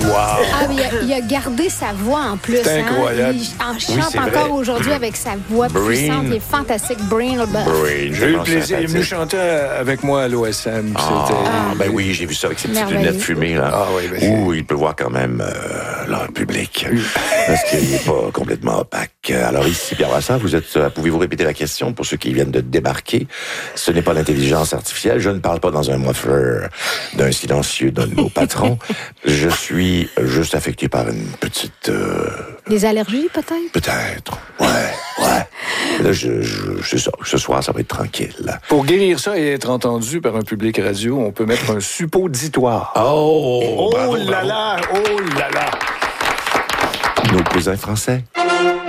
Wow! Ah, mais il a gardé sa voix en plus. C'est incroyable. Il en chante c'est encore vrai. aujourd'hui avec sa voix puissante. Il est fantastique. Breen Leboeuf. J'ai eu le plaisir. Il est venu chanter avec moi à l'OSM. Ben oui, j'ai vu ça avec ses petites Merveilleux. lunettes fumées, là. Ah oui, ben Ouh, il peut voir quand même leur public. Parce qu'il n'est pas complètement opaque. Alors ici, Pierre Brassard, pouvez-vous répéter la question pour ceux qui viennent de débarquer? Ce n'est pas l'intelligence artificielle. Je ne parle pas dans un muffler d'un silencieux d'un de nos patrons. Je suis juste affecté par une petite... Des allergies, peut-être? Peut-être. Ouais. Là, ce soir, ça va être tranquille. Pour guérir ça et être entendu par un public radio, on peut mettre un suppositoire. Oh! Oh là là! Nos cousins français.